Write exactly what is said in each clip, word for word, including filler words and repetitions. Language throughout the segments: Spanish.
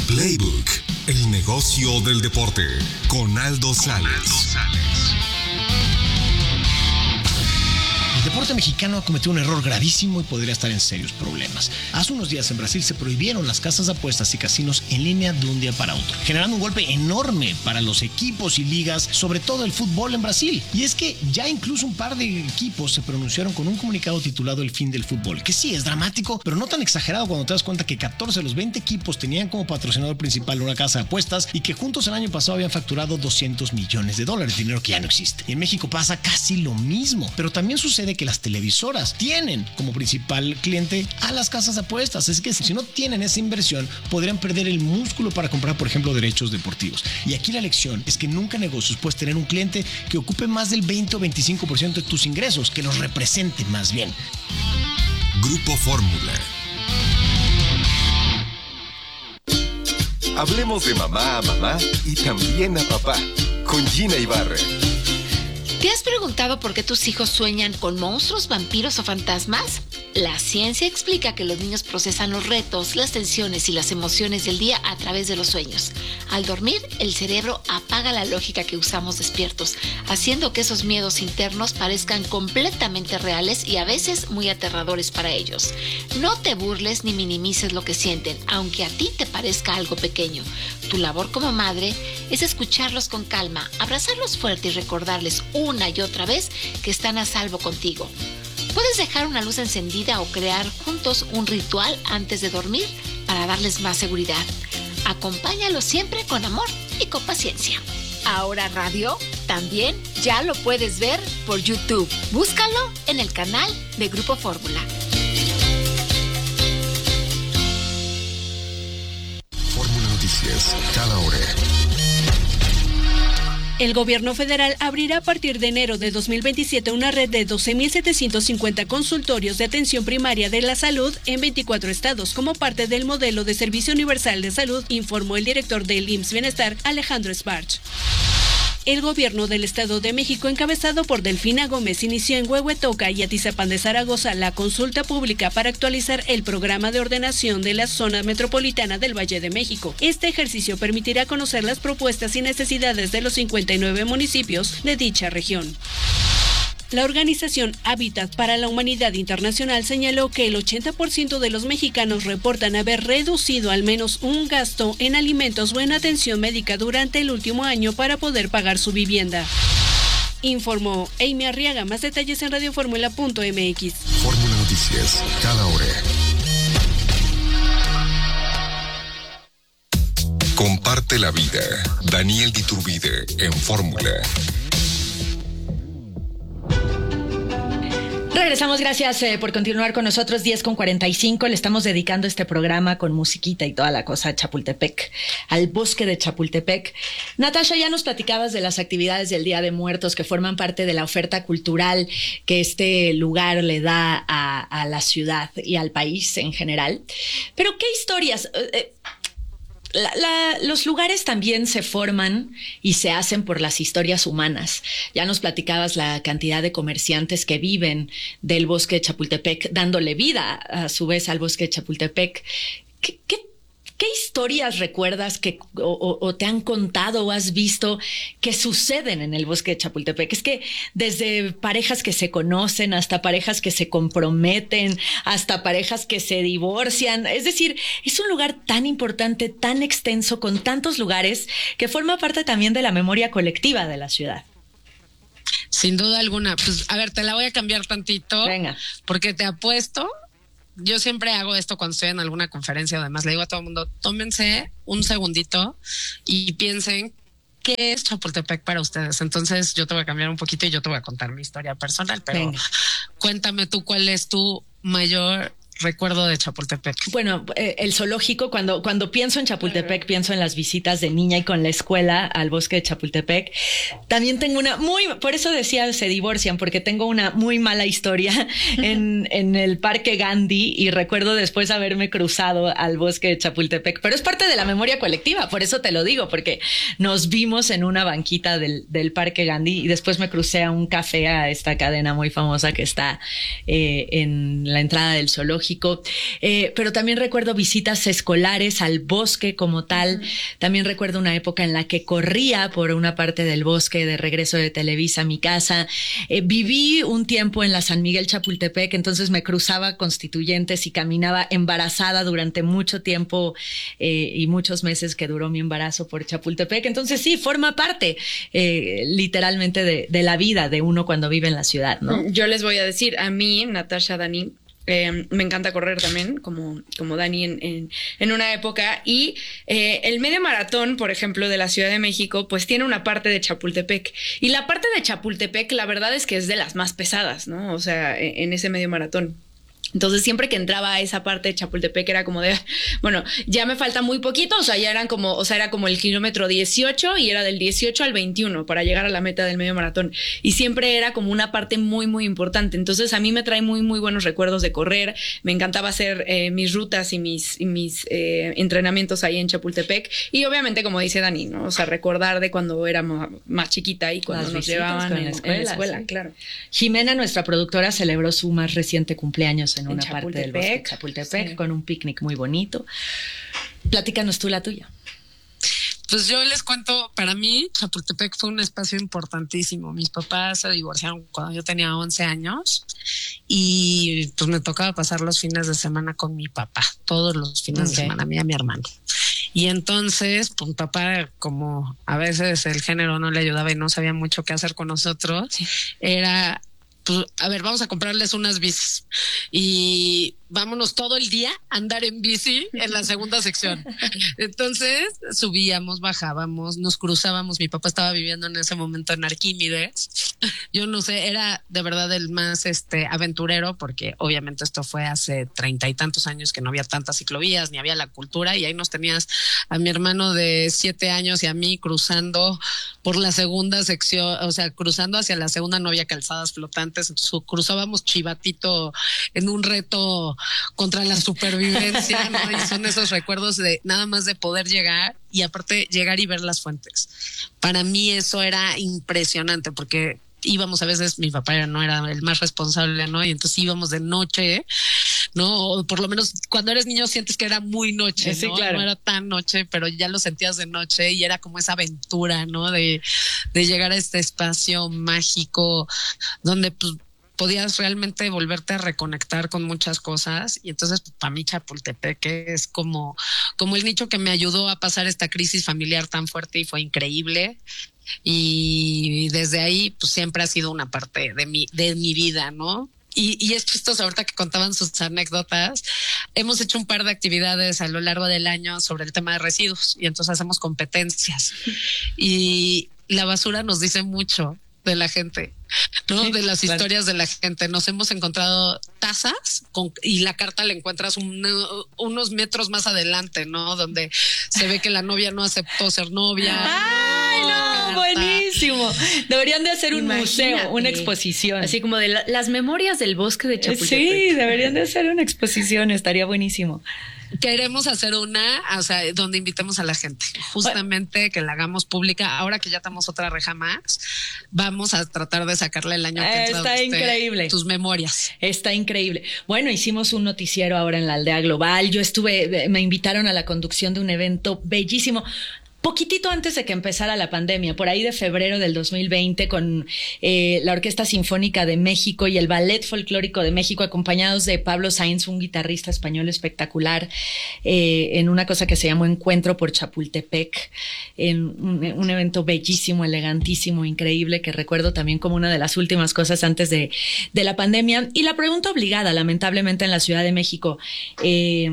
Playbook, el negocio del deporte, con Aldo Sales. El deporte mexicano ha cometido un error gravísimo y podría estar en serios problemas. Hace unos días en Brasil se prohibieron las casas de apuestas y casinos en línea de un día para otro, generando un golpe enorme para los equipos y ligas, sobre todo el fútbol en Brasil. Y es que ya incluso un par de equipos se pronunciaron con un comunicado titulado El fin del fútbol, que sí es dramático, pero no tan exagerado cuando te das cuenta que catorce de los veinte equipos tenían como patrocinador principal una casa de apuestas y que juntos el año pasado habían facturado doscientos millones de dólares, dinero que ya no existe. Y en México pasa casi lo mismo, pero también sucede que las televisoras tienen como principal cliente a las casas de apuestas. Es que si no tienen esa inversión, podrían perder el músculo para comprar, por ejemplo, derechos deportivos. Y aquí la lección es que nunca en negocios puedes tener un cliente que ocupe más del veinte o veinticinco por ciento de tus ingresos, que los represente más bien. Grupo Fórmula. Hablemos de mamá a mamá y también a papá, con Gina Ibarra. ¿Te has preguntado por qué tus hijos sueñan con monstruos, vampiros o fantasmas? La ciencia explica que los niños procesan los retos, las tensiones y las emociones del día a través de los sueños. Al dormir, el cerebro apaga la lógica que usamos despiertos, haciendo que esos miedos internos parezcan completamente reales y a veces muy aterradores para ellos. No te burles ni minimices lo que sienten, aunque a ti te parezca algo pequeño. Tu labor como madre es escucharlos con calma, abrazarlos fuerte y recordarles una y otra vez que están a salvo contigo. Puedes dejar una luz encendida o crear juntos un ritual antes de dormir para darles más seguridad. Acompáñalos siempre con amor y con paciencia. Ahora Radio también ya lo puedes ver por YouTube. Búscalo en el canal de Grupo Fórmula. Fórmula Noticias, cada hora. El gobierno federal abrirá a partir de enero de dos mil veintisiete una red de doce mil setecientos cincuenta consultorios de atención primaria de la salud en veinticuatro estados como parte del modelo de Servicio Universal de Salud, informó el director del I M S S Bienestar, Alejandro Sbarch. El gobierno del Estado de México, encabezado por Delfina Gómez, inició en Huehuetoca y Atizapán de Zaragoza la consulta pública para actualizar el programa de ordenación de la zona metropolitana del Valle de México. Este ejercicio permitirá conocer las propuestas y necesidades de los cincuenta y nueve municipios de dicha región. La organización Hábitat para la Humanidad Internacional señaló que el ochenta por ciento de los mexicanos reportan haber reducido al menos un gasto en alimentos o en atención médica durante el último año para poder pagar su vivienda. Informó Amy Arriaga. Más detalles en radioformula punto m x. Fórmula Noticias, cada hora. Comparte la vida. Daniel Diturbide en Fórmula. Regresamos, gracias eh, por continuar con nosotros. Diez con cuarenta y cinco, le estamos dedicando este programa con musiquita y toda la cosa a Chapultepec, al bosque de Chapultepec. Natasha, ya nos platicabas de las actividades del Día de Muertos que forman parte de la oferta cultural que este lugar le da a, a la ciudad y al país en general. Pero, ¿qué historias? Eh, La, la, los lugares también se forman y se hacen por las historias humanas. Ya nos platicabas la cantidad de comerciantes que viven del bosque de Chapultepec, dándole vida a su vez al bosque de Chapultepec. ¿Qué, qué, qué historias recuerdas que, o, o, o te han contado o has visto que suceden en el bosque de Chapultepec? Es que desde parejas que se conocen hasta parejas que se comprometen, hasta parejas que se divorcian. Es decir, es un lugar tan importante, tan extenso, con tantos lugares, que forma parte también de la memoria colectiva de la ciudad. Sin duda alguna. Pues, a ver, te la voy a cambiar tantito. Venga. Porque te apuesto... Yo siempre hago esto cuando estoy en alguna conferencia, además le digo a todo el mundo, tómense un segundito y piensen qué es Chapultepec para ustedes. Entonces yo te voy a cambiar un poquito y yo te voy a contar mi historia personal, pero Venga. Cuéntame tú cuál es tu mayor recuerdo de Chapultepec. Bueno, eh, el zoológico, cuando, cuando pienso en Chapultepec, pienso en las visitas de niña y con la escuela al bosque de Chapultepec. También tengo una muy, por eso decía se divorcian, porque tengo una muy mala historia en, en el Parque Gandhi y recuerdo después haberme cruzado al bosque de Chapultepec, pero es parte de la memoria colectiva, por eso te lo digo, porque nos vimos en una banquita del, del Parque Gandhi y después me crucé a un café, a esta cadena muy famosa que está eh, en la entrada del zoológico. ecológico, eh, pero también recuerdo visitas escolares al bosque como tal. Uh-huh. También recuerdo una época en la que corría por una parte del bosque de regreso de Televisa a mi casa. Eh, viví un tiempo en la San Miguel Chapultepec, entonces me cruzaba Constituyentes y caminaba embarazada durante mucho tiempo eh, y muchos meses que duró mi embarazo por Chapultepec. Entonces sí, forma parte eh, literalmente de, de la vida de uno cuando vive en la ciudad, ¿no? Yo les voy a decir, a mí, Natasha, Dani, Eh, me encanta correr también, como, como Dani en, en, en una época. Y eh, el medio maratón, por ejemplo, de la Ciudad de México, pues tiene una parte de Chapultepec. Y la parte de Chapultepec, la verdad es que es de las más pesadas, ¿no? O sea, en, en ese medio maratón. Entonces siempre que entraba a esa parte de Chapultepec era como de, bueno, ya me falta muy poquito, o sea, ya eran como, o sea, era como el kilómetro dieciocho y era del dieciocho al veintiuno para llegar a la meta del medio maratón. Y siempre era como una parte muy, muy importante. Entonces a mí me trae muy, muy buenos recuerdos de correr. Me encantaba hacer eh, mis rutas y mis, y mis eh, entrenamientos ahí en Chapultepec. Y obviamente, como dice Dani, ¿no? O sea, recordar de cuando éramos más chiquita y cuando Las nos visitas llevaban con en la la escuela, escuela, en la escuela sí. Claro. Jimena, nuestra productora, celebró su más reciente cumpleaños en, en una Chapultepec, parte del bosque de Chapultepec, sí, con un picnic muy bonito. Platícanos tú la tuya. Pues yo les cuento, para mí Chapultepec fue un espacio importantísimo. Mis papás se divorciaron cuando yo tenía once años y pues me tocaba pasar los fines de semana con mi papá, todos los fines okay. de semana, a mí y a mi hermano. Y entonces, pues papá, como a veces el género no le ayudaba y no sabía mucho qué hacer con nosotros, sí. era... Pues, a ver, vamos a comprarles unas bicis y vámonos todo el día a andar en bici en la segunda sección. Entonces subíamos, bajábamos, nos cruzábamos. Mi papá estaba viviendo en ese momento en Arquímedes. Yo no sé, era de verdad el más este aventurero, porque obviamente esto fue hace treinta y tantos años que no había tantas ciclovías ni había la cultura, y ahí nos tenías a mi hermano de siete años y a mí cruzando por la segunda sección, o sea, cruzando hacia la segunda, no había calzadas flotantes. Entonces, cruzábamos Chivatito en un reto contra la supervivencia, ¿no? Y son esos recuerdos de nada más de poder llegar y aparte llegar y ver las fuentes. Para mí eso era impresionante porque íbamos a veces, mi papá no era el más responsable, ¿no? Y entonces íbamos de noche, ¿no? O por lo menos cuando eres niño sientes que era muy noche, ¿no? Sí, claro. No era tan noche, pero ya lo sentías de noche y era como esa aventura, ¿no? De, de llegar a este espacio mágico donde pues podías realmente volverte a reconectar con muchas cosas. Y entonces pues, para mí Chapultepec es como, como el nicho que me ayudó a pasar esta crisis familiar tan fuerte y fue increíble. Y desde ahí pues siempre ha sido una parte de mi, de mi vida, ¿no? Y, y es chistoso, ahorita que contaban sus anécdotas, hemos hecho un par de actividades a lo largo del año sobre el tema de residuos y entonces hacemos competencias y la basura nos dice mucho de la gente, ¿no? Sí, de las claro. historias de la gente. Nos hemos encontrado tazas con, y la carta la encuentras un, unos metros más adelante, ¿no? Donde se ve que la novia no aceptó ser novia. ¡Ay, no! no buenísimo. Deberían de hacer un Imagínate. museo, una exposición. Así como de la, las memorias del bosque de Chapultepec. Sí, deberían de hacer una exposición, estaría buenísimo. Queremos hacer una, o sea, donde invitemos a la gente, justamente que la hagamos pública. Ahora que ya tenemos otra reja más, vamos a tratar de sacarle el año que entra. Está increíble. Tus memorias. Está increíble. Bueno, hicimos un noticiero ahora en la Aldea Global. Yo estuve, me invitaron a la conducción de un evento bellísimo. Poquitito antes de que empezara la pandemia, por ahí de febrero del dos mil veinte, con eh, la Orquesta Sinfónica de México y el Ballet Folclórico de México, acompañados de Pablo Sáenz, un guitarrista español espectacular, eh, en una cosa que se llamó Encuentro por Chapultepec, en un, un evento bellísimo, elegantísimo, increíble, que recuerdo también como una de las últimas cosas antes de, de la pandemia. Y la pregunta obligada, lamentablemente, en la Ciudad de México, eh,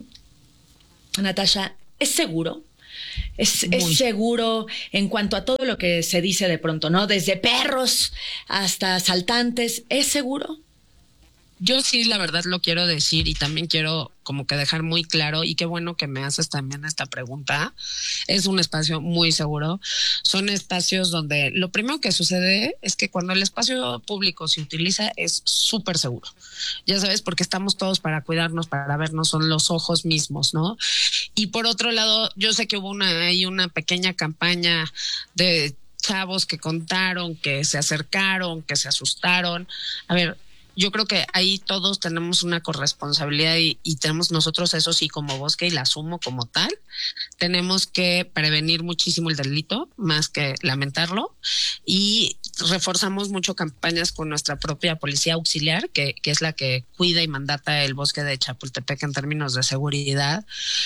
Natasha, ¿es seguro? Es, es seguro en cuanto a todo lo que se dice de pronto, ¿no? Desde perros hasta asaltantes, ¿es seguro? Yo sí, la verdad lo quiero decir y también quiero como que dejar muy claro, y qué bueno que me haces también esta pregunta. Es un espacio muy seguro. Son espacios donde lo primero que sucede es que cuando el espacio público se utiliza es súper seguro. Ya sabes, porque estamos todos para cuidarnos, para vernos, son los ojos mismos, ¿no? Y por otro lado, yo sé que hubo una, hay una pequeña campaña de chavos que contaron, que se acercaron, que se asustaron. A ver, yo creo que ahí todos tenemos una corresponsabilidad y, y tenemos nosotros, eso sí, como bosque, y la asumo como tal, tenemos que prevenir muchísimo el delito, más que lamentarlo, y reforzamos mucho campañas con nuestra propia policía auxiliar, que, que es la que cuida y mandata el bosque de Chapultepec en términos de seguridad.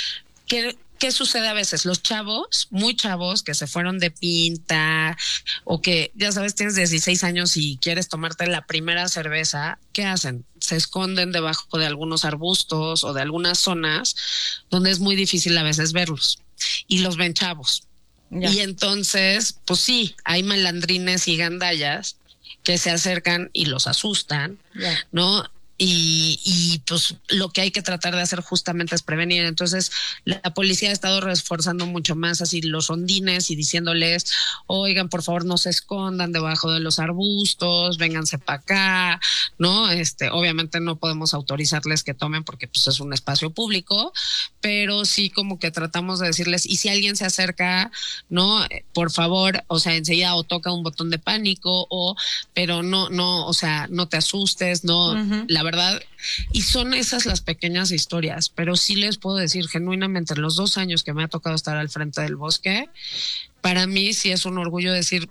¿Qué, ¿Qué sucede a veces? Los chavos, muy chavos, que se fueron de pinta o que, ya sabes, tienes dieciséis años y quieres tomarte la primera cerveza, ¿qué hacen? Se esconden debajo de algunos arbustos o de algunas zonas donde es muy difícil a veces verlos y los ven chavos. Ya. Y entonces, pues sí, hay malandrines y gandallas que se acercan y los asustan, ya. ¿no? Y, y pues lo que hay que tratar de hacer justamente es prevenir. Entonces la policía ha estado reforzando mucho más así los rondines y diciéndoles, oigan, por favor no se escondan debajo de los arbustos, vénganse para acá, ¿no? Este, obviamente no podemos autorizarles que tomen porque pues es un espacio público, pero sí como que tratamos de decirles, y si alguien se acerca, ¿no? Por favor, o sea, enseguida o toca un botón de pánico o, pero no, no, o sea, no te asustes, no, uh-huh. La verdad verdad, y son esas las pequeñas historias, pero sí les puedo decir genuinamente, en los dos años que me ha tocado estar al frente del bosque, para mí sí es un orgullo decir,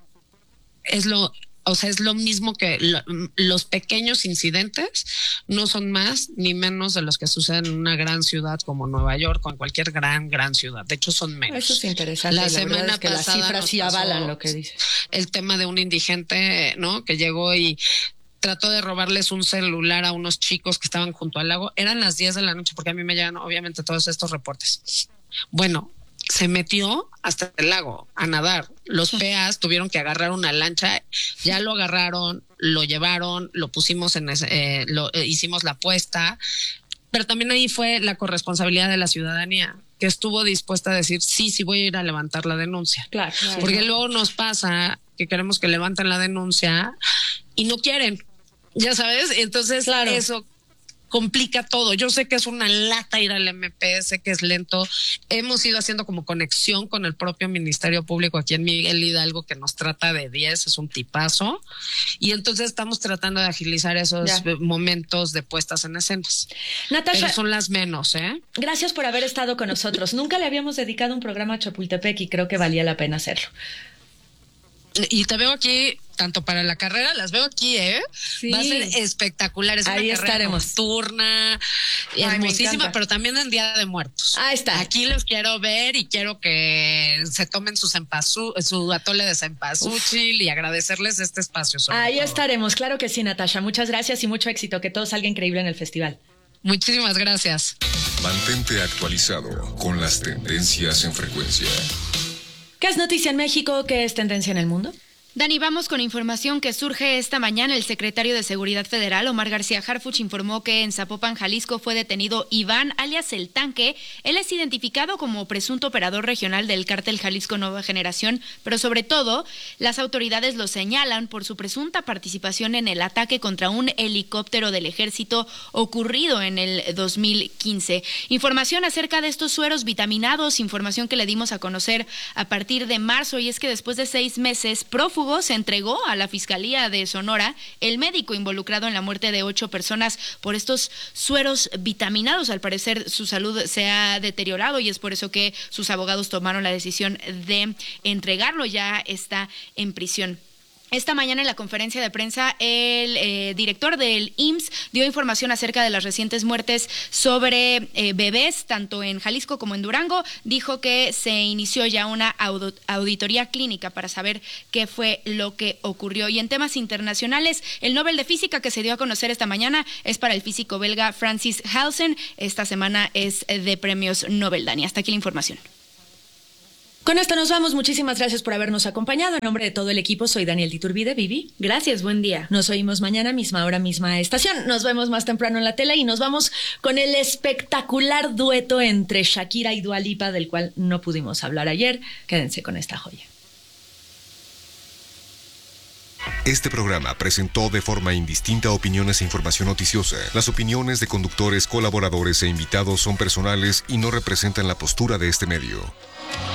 es lo, o sea, es lo mismo que lo, los pequeños incidentes no son más ni menos de los que suceden en una gran ciudad como Nueva York o en cualquier gran, gran ciudad. De hecho, son menos. Eso es interesante. La, la semana es que pasada las cifras sí avalan lo que dices. El tema de un indigente, ¿no? Que llegó y trató de robarles un celular a unos chicos que estaban junto al lago. Eran las diez de la noche, porque a mí me llegan obviamente todos estos reportes. Bueno, se metió hasta el lago a nadar. Los P As tuvieron que agarrar una lancha, ya lo agarraron, lo llevaron, lo pusimos en ese, eh, lo, eh, hicimos la apuesta, pero también ahí fue la corresponsabilidad de la ciudadanía, que estuvo dispuesta a decir, sí, sí voy a ir a levantar la denuncia. Claro, claro. Porque luego nos pasa que queremos que levanten la denuncia y no quieren. Ya sabes, entonces claro. Eso complica todo. Yo sé que es una lata ir al M P, sé que es lento. Hemos ido haciendo como conexión con el propio Ministerio Público aquí en Miguel Hidalgo, que nos trata de diez, es un tipazo. Y entonces estamos tratando de agilizar esos ya. momentos de puestas en escenas. Natasha, pero son las menos, ¿eh? Gracias por haber estado con nosotros. Nunca le habíamos dedicado un programa a Chapultepec y creo que valía la pena hacerlo. Y te veo aquí, tanto para la carrera, las veo aquí, ¿eh? Sí. Va a ser espectacular. Es Ahí una estaremos. Nocturna, Ay, hermosísima, pero también en Día de Muertos. Ahí está. Aquí los quiero ver y quiero que se tomen su, cempasú, su atole de cempasúchil y agradecerles este espacio. Ahí todo. estaremos, claro que sí, Natasha. Muchas gracias y mucho éxito. Que todo salga increíble en el festival. Muchísimas gracias. Mantente actualizado con las tendencias en frecuencia. ¿Qué es noticia en México? ¿Qué es tendencia en el mundo? Dani, vamos con información que surge esta mañana. El secretario de Seguridad Federal, Omar García Harfuch, informó que en Zapopan, Jalisco, fue detenido Iván, alias El Tanque. Él es identificado como presunto operador regional del cártel Jalisco Nueva Generación, pero sobre todo, las autoridades lo señalan por su presunta participación en el ataque contra un helicóptero del ejército ocurrido en el dos mil quince. Información acerca de estos sueros vitaminados, información que le dimos a conocer a partir de marzo, y es que después de seis meses prófugos, se entregó a la Fiscalía de Sonora el médico involucrado en la muerte de ocho personas por estos sueros vitaminados. Al parecer su salud se ha deteriorado y es por eso que sus abogados tomaron la decisión de entregarlo. Ya está en prisión. Esta mañana en la conferencia de prensa, el eh, director del I M S S dio información acerca de las recientes muertes sobre eh, bebés, tanto en Jalisco como en Durango. Dijo que se inició ya una aud- auditoría clínica para saber qué fue lo que ocurrió. Y en temas internacionales, el Nobel de Física que se dio a conocer esta mañana es para el físico belga Francis Halsen. Esta semana es de premios Nobel, Dani. Hasta aquí la información. Con esto nos vamos. Muchísimas gracias por habernos acompañado. En nombre de todo el equipo, soy Daniel Iturbide. Vivi. Gracias, buen día. Nos oímos mañana, misma hora, misma estación. Nos vemos más temprano en la tele y nos vamos con el espectacular dueto entre Shakira y Dua Lipa, del cual no pudimos hablar ayer. Quédense con esta joya. Este programa presentó de forma indistinta opiniones e información noticiosa. Las opiniones de conductores, colaboradores e invitados son personales y no representan la postura de este medio.